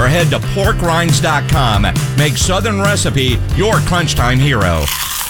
or head to porkrinds.com. Make Southern Recipe your crunch time hero.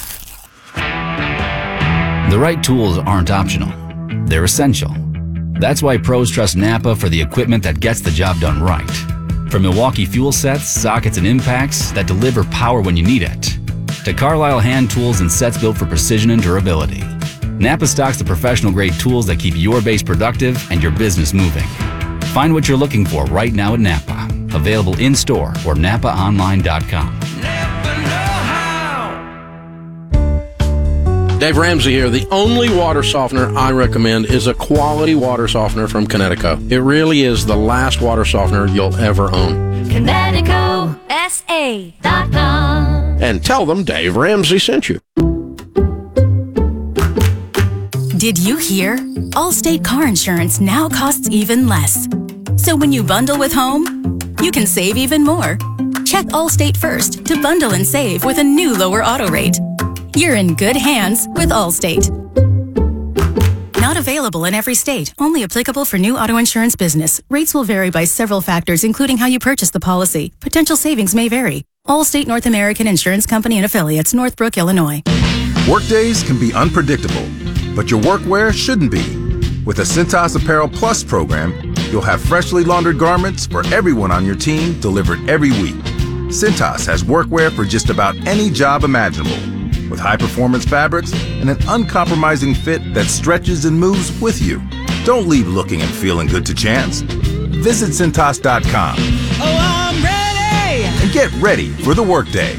The right tools aren't optional. They're essential. That's why pros trust Napa for the equipment that gets the job done right. From Milwaukee fuel sets, sockets, and impacts that deliver power when you need it, to Carlisle hand tools and sets built for precision and durability, Napa stocks the professional-grade tools that keep your base productive and your business moving. Find what you're looking for right now at Napa. Available in-store or NapaOnline.com. Dave Ramsey here. The only water softener I recommend is a quality water softener from Connecticut. It really is the last water softener you'll ever own. ConnecticutSA.com. And tell them Dave Ramsey sent you. Did you hear? Allstate car insurance now costs even less. So when you bundle with home, you can save even more. Check Allstate first to bundle and save with a new lower auto rate. You're in good hands with Allstate. Not available in every state. Only applicable for new auto insurance business. Rates will vary by several factors, including how you purchase the policy. Potential savings may vary. Allstate North American Insurance Company and Affiliates, Northbrook, Illinois. Workdays can be unpredictable, but your workwear shouldn't be. With the Cintas Apparel Plus program, you'll have freshly laundered garments for everyone on your team delivered every week. Cintas has workwear for just about any job imaginable, with high-performance fabrics and an uncompromising fit that stretches and moves with you. Don't leave looking and feeling good to chance. Visit Cintas.com. Oh, I'm ready! And get ready for the workday.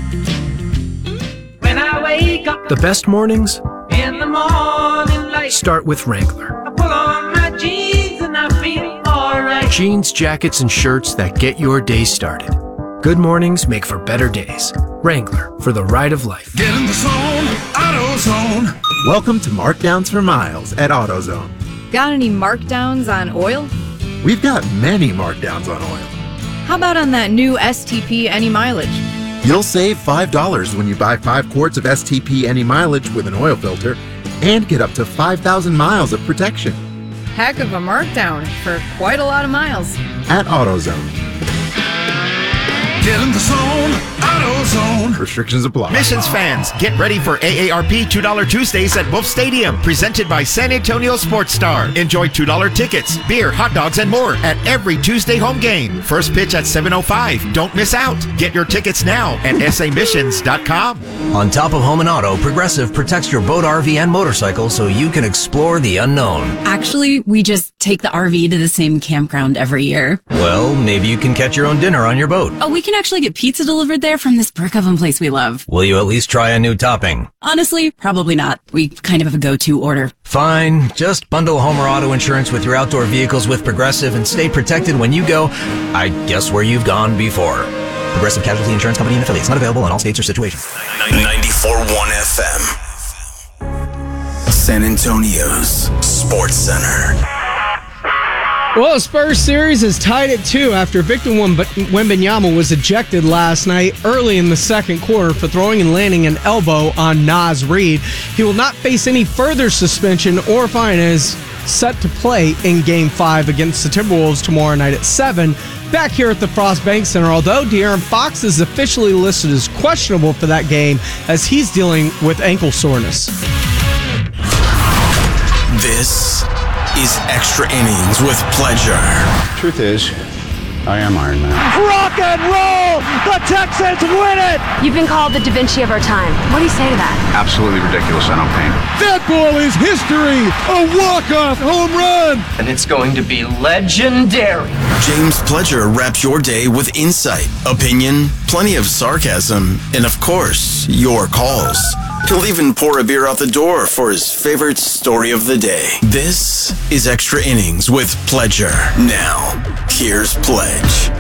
When I wake up, the best mornings in the morning light, start with Wrangler. I pull on my jeans and I feel alright. Jeans, jackets, and shirts that get your day started. Good mornings make for better days. Wrangler, for the ride of life. Get in the zone, AutoZone. Welcome to Markdowns for Miles at AutoZone. Got any markdowns on oil? We've got many markdowns on oil. How about on that new STP Any Mileage? You'll save $5 when you buy 5 quarts of STP Any Mileage with an oil filter and get up to 5,000 miles of protection. Heck of a markdown for quite a lot of miles. At AutoZone. Get in the zone, AutoZone. Restrictions apply. Missions fans, get ready for AARP $2 Tuesdays at Wolf Stadium, presented by San Antonio Sports Star. Enjoy $2 tickets, beer, hot dogs, and more at every Tuesday home game. First pitch at 7:05. Don't miss out. Get your tickets now at SAMissions.com. On top of home and auto, Progressive protects your boat, RV, and motorcycle so you can explore the unknown. Actually, we just take the RV to the same campground every year. Well, maybe you can catch your own dinner on your boat. Oh, we can actually get pizza delivered there from this brick oven place we love. Will you at least try a new topping? Honestly, probably not. We kind of have a go-to order. Fine. Just bundle home or auto insurance with your outdoor vehicles with Progressive and stay protected when you go, I guess, where you've gone before. Progressive Casualty Insurance Company and Affiliates. Not available in all states or situations. 94.1 FM. San Antonio's Sports Center. Well, the Spurs series is tied at 2 after Victor Wembanyama was ejected last night early in the second quarter for throwing and landing an elbow on Naz Reid. He will not face any further suspension or fine and is set to play in Game 5 against the Timberwolves tomorrow night at 7 back here at the Frost Bank Center, although De'Aaron Fox is officially listed as questionable for that game as he's dealing with ankle soreness. This is Extra Innings with Pleasure. Truth is, I am Iron Man. Rock and roll! The Texans win it! You've been called the Da Vinci of our time. What do you say to that? Absolutely ridiculous. I don't paint. That ball is history! A walk-off home run! And it's going to be legendary. James Pledger wraps your day with insight, opinion, plenty of sarcasm, and of course, your calls. He'll even pour a beer out the door for his favorite story of the day. This is Extra Innings with Pledger. Now, here's Pledge.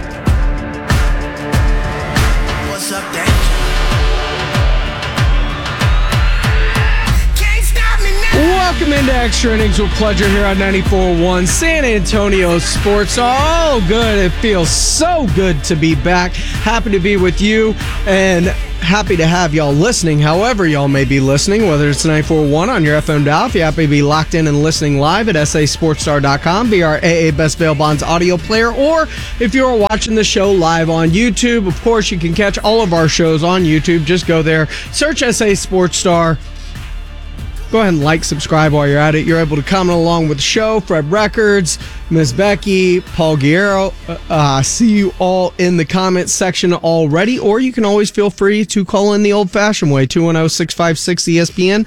What's up, Dad? Welcome Welcome into Extra Innings with Pleasure here on 94.1 San Antonio Sports. Oh, good. It feels so good to be back. Happy to be with you and happy to have y'all listening, however y'all may be listening, whether it's 94.1 on your FM dial, if you happen to be locked in and listening live at sasportstar.com via our AA Best Bail Bonds audio player, or if you're watching the show live on YouTube. Of course, you can catch all of our shows on YouTube. Just go there, search SA Sports Star. Go ahead and like, subscribe while you're at it. You're able to comment along with the show. Fred Records, Ms. Becky, Paul Guerrero. See you all in the comments section already. Or you can always feel free to call in the old-fashioned way, 210-656-ESPN,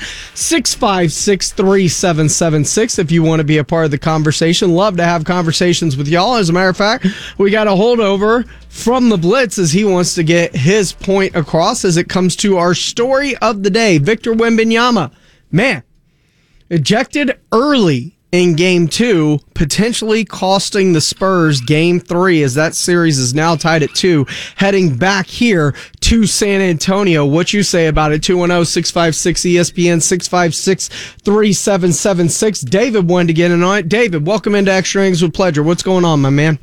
656-3776 if you want to be a part of the conversation. Love to have conversations with y'all. As a matter of fact, we got a holdover from the Blitz as he wants to get his point across as it comes to our story of the day. Victor Wembanyama. Man, ejected early in Game 2, potentially costing the Spurs Game 3 as that series is now tied at 2, heading back here to San Antonio. What you say about it? 210-656-ESPN, 656-3776. David wanted to get in on it. David, welcome into Extra Innings with Pleasure. What's going on, my man?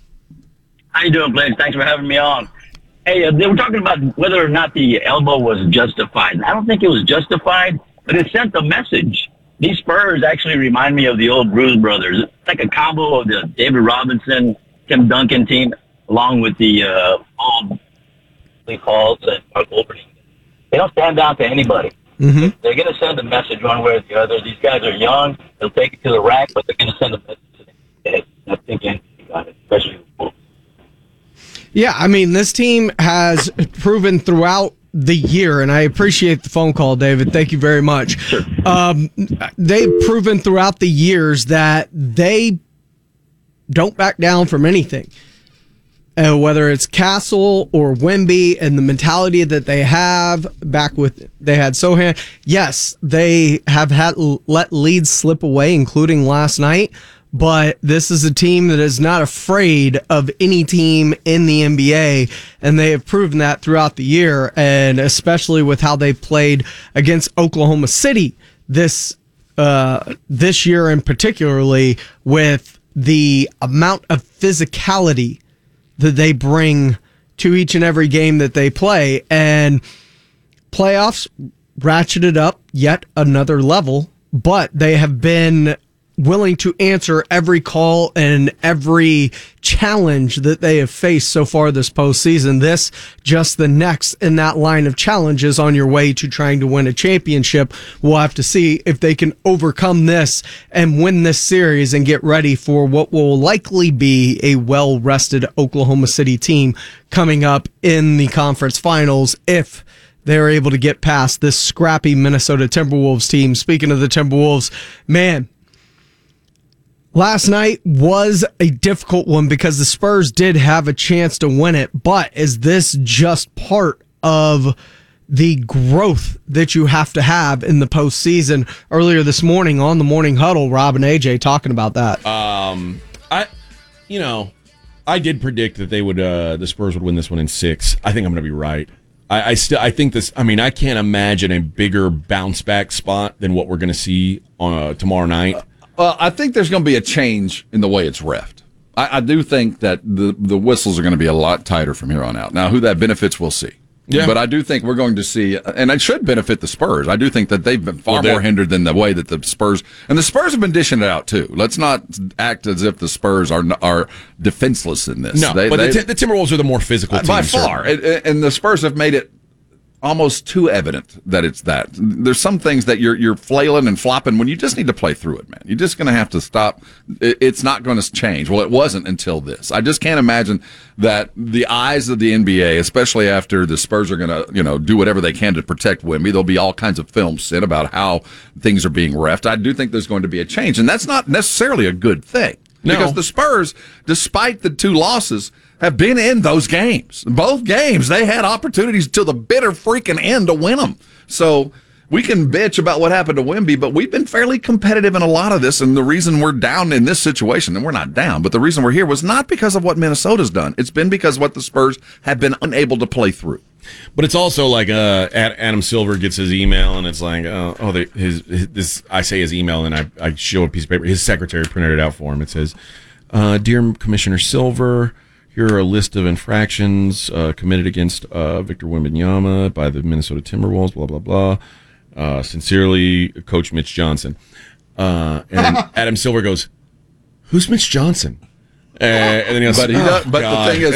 How you doing, Blake? Thanks for having me on. Hey, they were talking about whether or not the elbow was justified. I don't think it was justified, but it sent a message. These Spurs actually remind me of the old Bruce Brothers. It's like a combo of the David Robinson, Tim Duncan team, along with the old Lee Falls and Mark Wolverine. They don't stand down to anybody. Mm-hmm. They're going to send a message one way or the other. These guys are young. They'll take it to the rack, but they're going to send a message to the head. I think anybody got it, especially the Bulls. Yeah, I mean, this team has proven throughout the year, and I appreciate the phone call, David. Thank you very much. Sure. They've proven throughout the years that they don't back down from anything. Whether it's Castle or Wemby and the mentality that they have back with, they had Sohan. Yes, they have let leads slip away, including last night. But this is a team that is not afraid of any team in the NBA, and they have proven that throughout the year, and especially with how they played against Oklahoma City this year, and particularly with the amount of physicality that they bring to each and every game that they play. And playoffs ratcheted up yet another level, but they have been willing to answer every call and every challenge that they have faced so far this postseason. This just the next in that line of challenges on your way to trying to win a championship. We'll have to see if they can overcome this and win this series and get ready for what will likely be a well-rested Oklahoma City team coming up in the conference finals if they're able to get past this scrappy Minnesota Timberwolves team. Speaking of the Timberwolves, man, last night was a difficult one because the Spurs did have a chance to win it, but is this just part of the growth that you have to have in the postseason? Earlier this morning on the Morning Huddle, Rob and AJ talking about that. I did predict that they would, the Spurs would win this one in 6. I think I'm going to be right. I think this. I mean, I can't imagine a bigger bounce back spot than what we're going to see tomorrow night. Well, I think there's going to be a change in the way it's reffed. I do think that the whistles are going to be a lot tighter from here on out. Now, who that benefits, we'll see. Yeah. But I do think we're going to see, and it should benefit the Spurs. I do think that they've been far more hindered than the way that the Spurs, and the Spurs have been dishing it out too. Let's not act as if the Spurs are defenseless in this. No, but the Timberwolves are the more physical team. By far. And the Spurs have made it almost too evident that it's that. There's some things that you're flailing and flopping when you just need to play through it, man. You're just going to have to stop. It's not going to change. Well, it wasn't until this. I just can't imagine that the eyes of the NBA, especially after the Spurs are going to, do whatever they can to protect Wemby. There'll be all kinds of films sent about how things are being reffed. I do think there's going to be a change, and that's not necessarily a good thing. No. Because the Spurs, despite the 2 losses, have been in those games. Both games, they had opportunities till the bitter freaking end to win them. So we can bitch about what happened to Wemby, but we've been fairly competitive in a lot of this, and the reason we're down in this situation, and we're not down, but the reason we're here was not because of what Minnesota's done. It's been because what the Spurs have been unable to play through. But it's also like Adam Silver gets his email, and it's like, I say his email, and I show a piece of paper. His secretary printed it out for him. It says, "Dear Commissioner Silver, here are a list of infractions committed against Victor Wembanyama by the Minnesota Timberwolves, blah, blah, blah. Sincerely, Coach Mitch Johnson." And Adam Silver goes, "Who's Mitch Johnson?" And then he goes, but the thing is,